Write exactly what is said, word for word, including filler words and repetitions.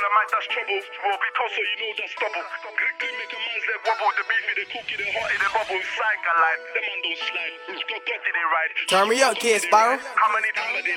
that might that's trouble. Will be tough, so you know that's double. Quickly make a man's leg wobble. The beefy, the cookie, the hotty, the bubble. Psych, I like. Them man don't slide. Got got did it right. Turn me up, Kid Spiral. How many times I did